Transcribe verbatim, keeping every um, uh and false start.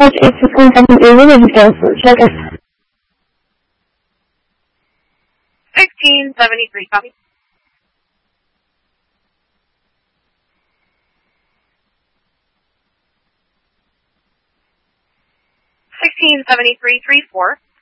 Such is the contact your religious counselor. Check it. sixteen seventy-three, copy. sixteen seventy-three, three four.